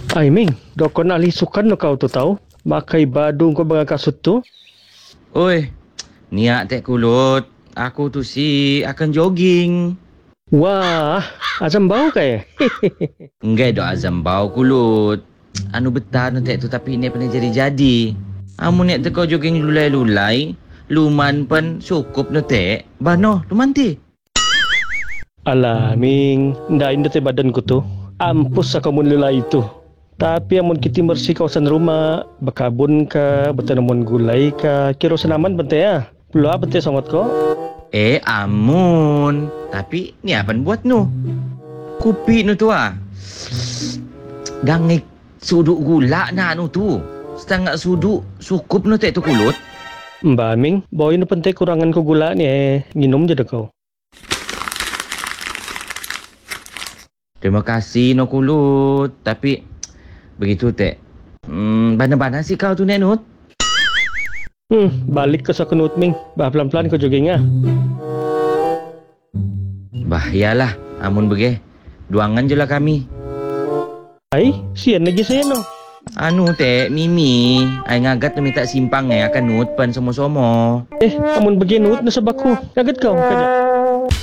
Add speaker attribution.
Speaker 1: Ay, Ming, doko na alisukan no kau tu tau. Makai badung ko mga kasut tu.
Speaker 2: Oi, niat tek kulot. Aku tu si akan jogging.
Speaker 1: Wah, azam bau kaya.
Speaker 2: Enggak dok azam bau kulut. Anu betah nu tek tu tapi ni pernah jadi-jadi. Amun nek teko jogging lulai-lulai, luman pen cukup nu tek. Bano, luman ti.
Speaker 1: Alah, Ming, ndak indah te badan ku tu. Ampus sa kamun lula itu. Tapi amun kita bersih kawasan rumah, berkabun ka, bertanaman gulai ka, kira senaman bente ya. Belum apa bente sangat ko?
Speaker 2: Amun. Tapi ni apa buat nu? Kupi nu tu ah. Gangik suduk gula na nu tu. Setengah suduk cukup nu tek tu kulut.
Speaker 1: Mbak Ming, bawa ini penting kurangan ko gula ni minum je dah kau.
Speaker 2: Terima kasih no kulut. Tapi begitu tek. Bana-bana sih kau tu nek nut.
Speaker 1: Balik ke sakunut Ming. Bah pelan-pelan ko jogging ah.
Speaker 2: Bahayalah, amun bege. Duangan je lah kami.
Speaker 1: Ai, sian lagi saya no.
Speaker 2: Anu tek, Mimi. Ai ngagat tu minta simpang akan nut pan somo-somo.
Speaker 1: Amun bagian nut na sabaku. Kaget kau, kaja.